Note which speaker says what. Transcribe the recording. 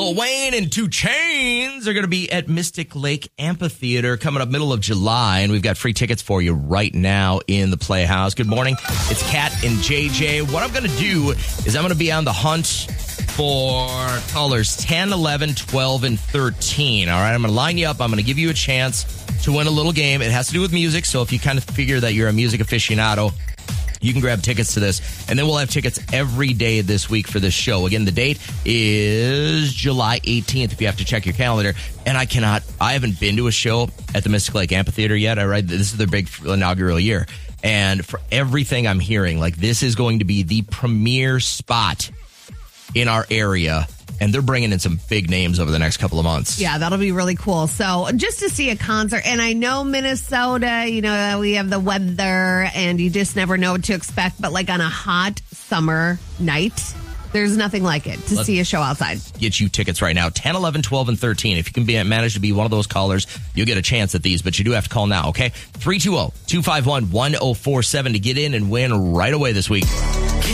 Speaker 1: Lil Wayne and 2 Chainz are going to be at Mystic Lake Amphitheater coming up middle of July, and we've got free tickets for you right now in the Playhouse. Good morning. It's Kat and JJ. What I'm going to do is I'm going to be on the hunt for callers 10, 11, 12, and 13. All right, I'm going to line you up. I'm going to give you a chance to win a little game. It has to do with music, so if you kind of figure that you're a music aficionado, you can grab tickets to this, and then we'll have tickets every day this week for this show. Again, the date is July 18th if you have to check your calendar. And I haven't been to a show at the Mystic Lake Amphitheater yet. This is their big inaugural year. And for everything I'm hearing, like, this is going to be the premier spot in our area. And they're bringing in some big names over the next couple of months.
Speaker 2: Yeah, that'll be really cool. So just to see a concert, and I know Minnesota, we have the weather and you just never know what to expect. But like on a hot summer night, there's nothing like it to see a show outside. Get you tickets right now. 10, 11, 12, and 13. If you can manage to be one of those callers, you'll get a chance at these. But you do have to call now, okay? 320-251-1047 to get in and win right away this week.